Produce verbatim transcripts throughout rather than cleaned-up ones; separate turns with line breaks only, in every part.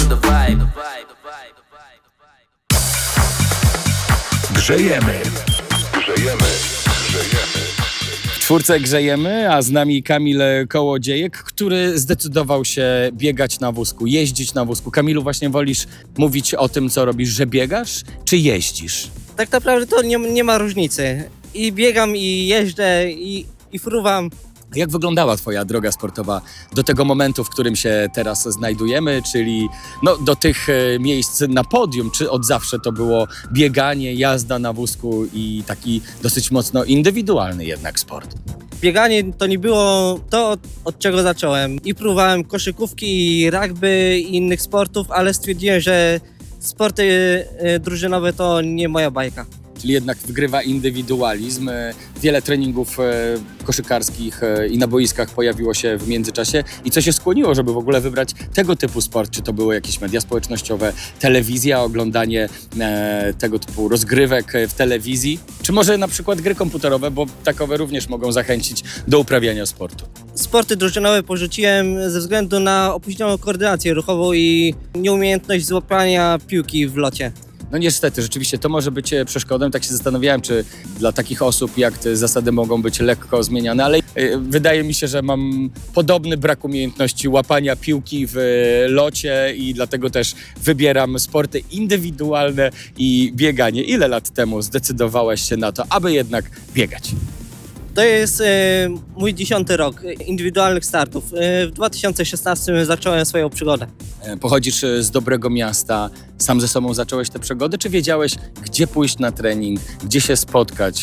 Grzejemy. Grzejemy. Grzejemy. W czwórce grzejemy, a z nami Kamil Kołodziejek, który zdecydował się biegać na wózku, jeździć na wózku. Kamilu, właśnie wolisz mówić o tym, co robisz, że biegasz, czy jeździsz?
Tak naprawdę to nie, nie ma różnicy. I biegam, i jeżdżę, i, i fruwam.
Jak wyglądała twoja droga sportowa do tego momentu, w którym się teraz znajdujemy, czyli no, do tych e, miejsc na podium? Czy od zawsze to było bieganie, jazda na wózku i taki dosyć mocno indywidualny jednak sport?
Bieganie to nie było to, od, od czego zacząłem. I próbowałem koszykówki, i rugby, i innych sportów, ale stwierdziłem, że sporty y, drużynowe to nie moja bajka.
Czyli jednak wygrywa indywidualizm. Wiele treningów koszykarskich i na boiskach pojawiło się w międzyczasie. I co się skłoniło, żeby w ogóle wybrać tego typu sport? Czy to były jakieś media społecznościowe, telewizja, oglądanie e, tego typu rozgrywek w telewizji? Czy może na przykład gry komputerowe, bo takowe również mogą zachęcić do uprawiania sportu?
Sporty drużynowe porzuciłem ze względu na opóźnioną koordynację ruchową i nieumiejętność złapania piłki w locie.
No niestety, rzeczywiście to może być przeszkodą. Tak się zastanawiałem, czy dla takich osób jak ty zasady mogą być lekko zmieniane, ale wydaje mi się, że mam podobny brak umiejętności łapania piłki w locie i dlatego też wybieram sporty indywidualne i bieganie. Ile lat temu zdecydowałeś się na to, aby jednak biegać?
To jest e, mój dziesiąty rok indywidualnych startów. E, w dwa tysiące szesnastym zacząłem swoją przygodę.
Pochodzisz z dobrego miasta, sam ze sobą zacząłeś te przygody, czy wiedziałeś, gdzie pójść na trening, gdzie się spotkać,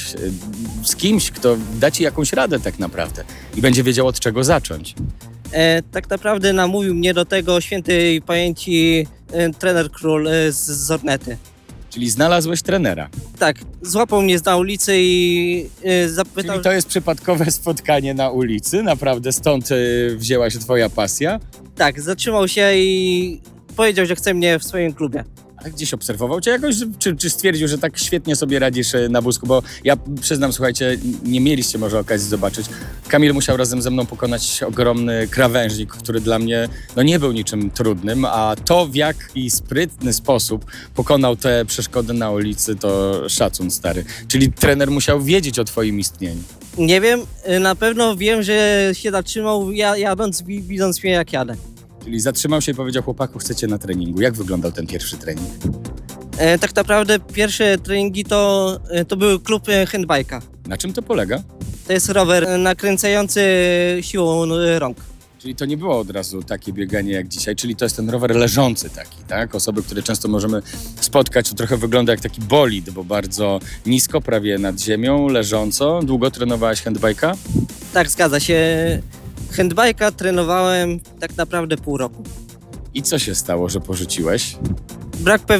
z kimś, kto da ci jakąś radę tak naprawdę i będzie wiedział, od czego zacząć?
E, tak naprawdę namówił mnie do tego świętej pamięci e, trener Król e, z Zornety.
Czyli znalazłeś trenera.
Tak, złapał mnie na ulicy i e, zapytał...
Czyli to jest przypadkowe spotkanie na ulicy? Naprawdę stąd y, wzięła się twoja pasja?
Tak, zatrzymał się i powiedział, że chce mnie w swoim klubie.
A gdzieś obserwował cię jakoś? Czy, czy stwierdził, że tak świetnie sobie radzisz na wózku? Bo ja przyznam, słuchajcie, nie mieliście może okazji zobaczyć. Kamil musiał razem ze mną pokonać ogromny krawężnik, który dla mnie no, nie był niczym trudnym, a to w jaki sprytny sposób pokonał te przeszkody na ulicy, to szacun stary. Czyli trener musiał wiedzieć o twoim istnieniu.
Nie wiem, na pewno wiem, że się zatrzymał jadąc, widząc mnie jak jadę.
Czyli zatrzymał się i powiedział: chłopaku, chcecie na treningu. Jak wyglądał ten pierwszy trening?
E, tak naprawdę pierwsze treningi to, to był klub handbike'a.
Na czym to polega?
To jest rower nakręcający siłą rąk.
Czyli to nie było od razu takie bieganie jak dzisiaj, czyli to jest ten rower leżący taki, tak? Osoby, które często możemy spotkać, to trochę wygląda jak taki bolid, bo bardzo nisko, prawie nad ziemią, leżąco. Długo trenowałeś handbike'a?
Tak, zgadza się. Handbike'a trenowałem tak naprawdę pół roku.
I co się stało, że porzuciłeś?
Brak pewności.